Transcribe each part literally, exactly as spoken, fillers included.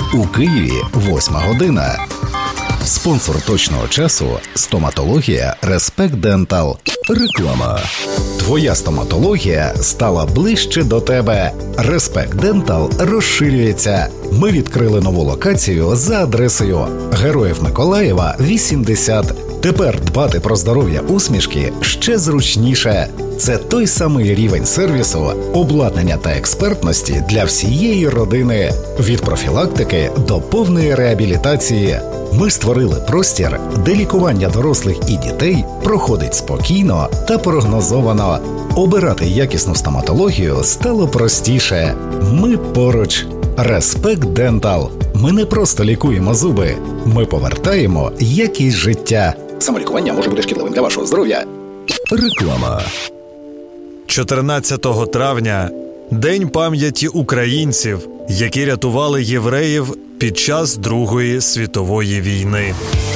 У Києві восьма година. Спонсор точного часу – стоматологія «Респект Дентал». Реклама. Твоя стоматологія стала ближче до тебе. «Респект Дентал» розширюється. Ми відкрили нову локацію за адресою Героїв Миколаєва, вісімдесят. Тепер дбати про здоров'я усмішки ще зручніше. Це той самий рівень сервісу, обладнання та експертності для всієї родини. Від профілактики до повної реабілітації. Ми створили простір, де лікування дорослих і дітей проходить спокійно та прогнозовано. Обирати якісну стоматологію стало простіше. Ми поруч. «Респект Дентал». Ми не просто лікуємо зуби, ми повертаємо якість життя. Самолікування може бути шкідливим для вашого здоров'я. Реклама. чотирнадцятого травня – День пам'яті українців, які рятували євреїв під час Другої світової війни.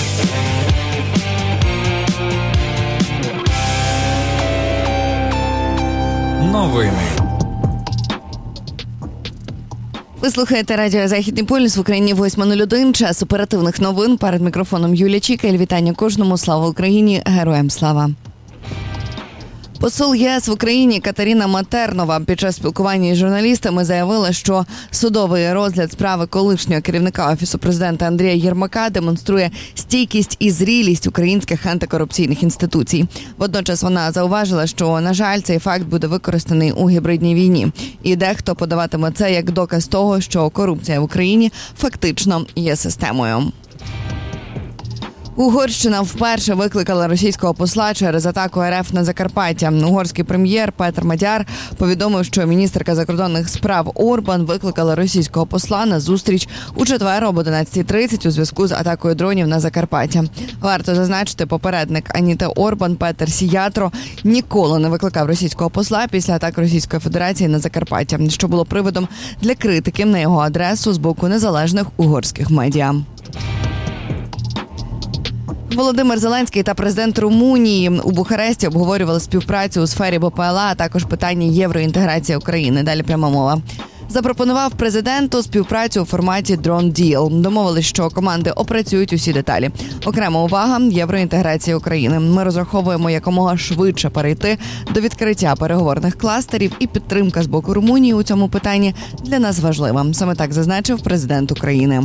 Новини. Ви слухаєте радіо «Західний полюс», в Україні восьма нуль один, час оперативних новин. Перед мікрофоном Юлія Чікаль. Вітання кожному. Слава Україні! Героям слава! Посол ЄС в Україні Катерина Матернова під час спілкування із журналістами заявила, що судовий розгляд справи колишнього керівника Офісу президента Андрія Єрмака демонструє стійкість і зрілість українських антикорупційних інституцій. Водночас вона зауважила, що, на жаль, цей факт буде використаний у гібридній війні. І дехто подаватиме це як доказ того, що корупція в Україні фактично є системою. Угорщина вперше викликала російського посла через атаку РФ на Закарпаття. Угорський прем'єр Петр Мадяр повідомив, що міністерка закордонних справ Орбан викликала російського посла на зустріч у четвер об одинадцятій тридцять у зв'язку з атакою дронів на Закарпаття. Варто зазначити, попередник Аніти Орбан Петер Сіятро ніколи не викликав російського посла після атак Російської Федерації на Закарпаття, що було приводом для критики на його адресу з боку незалежних угорських медіа. Володимир Зеленський та президент Румунії у Бухаресті обговорювали співпрацю у сфері БПЛА, а також питання євроінтеграції України. Далі пряма мова. Запропонував президенту співпрацю у форматі «Drone Deal». Домовились, що команди опрацюють усі деталі. Окрема увага – євроінтеграція України. Ми розраховуємо якомога швидше перейти до відкриття переговорних кластерів, і підтримка з боку Румунії у цьому питанні для нас важлива. Саме так зазначив президент України.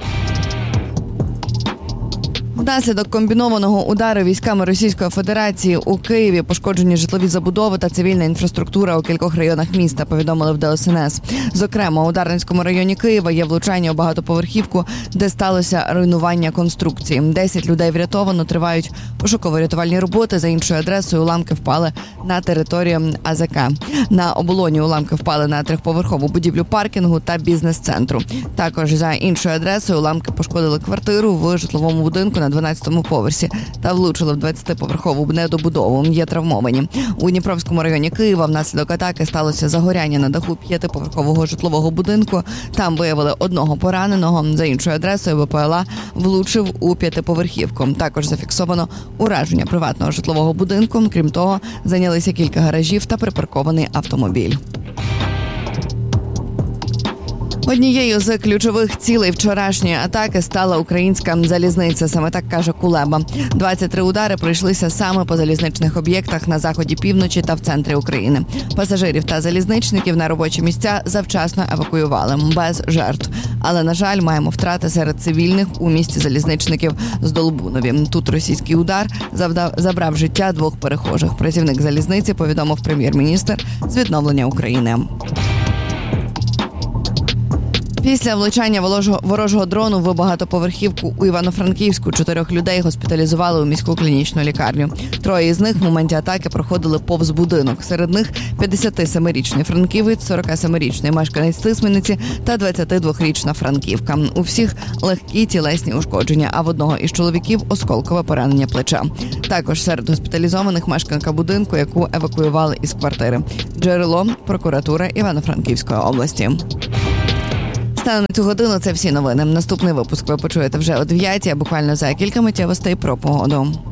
Внаслідок комбінованого удару військами Російської Федерації у Києві пошкоджені житлові забудови та цивільна інфраструктура у кількох районах міста, повідомили в Де Ес Ен Ес. Зокрема, у Дарницькому районі Києва є влучання у багатоповерхівку, де сталося руйнування конструкції. Десять людей врятовано, тривають пошуково-рятувальні роботи. За іншою адресою уламки впали на територію А Зе Ка. На Оболоні уламки впали на трьохповерхову будівлю паркінгу та бізнес-центру. Також за іншою адресою уламки пошкодили квартиру в житловому будинку на дванадцятому поверсі та влучили в двадцятиповерхову недобудову. Є травмовані. У Дніпровському районі Києва внаслідок атаки сталося загоряння на даху п'ятиповерхового житлового будинку. Там виявили одного пораненого. За іншою адресою БПЛА влучив у п'ятиповерхівку. Також зафіксовано ураження приватного житлового будинку. Крім того, зайнялися кілька гаражів та припаркований автомобіль. Однією з ключових цілей вчорашньої атаки стала українська залізниця. Саме так каже Кулеба. двадцять три удари прийшлися саме по залізничних об'єктах на заході, півночі та в центрі України. Пасажирів та залізничників на робочі місця завчасно евакуювали, без жертв. Але, на жаль, маємо втрати серед цивільних у місті залізничників з Долбунові. Тут російський удар завдав, забрав життя двох перехожих. Працівник залізниці повідомив прем'єр-міністр з відновлення України. Після влучання ворожого дрону в багатоповерхівку у Івано-Франківську чотирьох людей госпіталізували у міську клінічну лікарню. Троє із них в моменті атаки проходили повз будинок. Серед них п'ятдесятисемирічний франківець, сорокасемирічний мешканець Тисмениці та двадцятидвохрічна франківка. У всіх легкі тілесні ушкодження, а в одного із чоловіків осколкове поранення плеча. Також серед госпіталізованих мешканка будинку, яку евакуювали із квартири. Джерело – прокуратура Івано-Франківської області. Станом на цю годину це всі новини. Наступний випуск ви почуєте вже о дев'ятій, а буквально за кілька миттєвостей про погоду.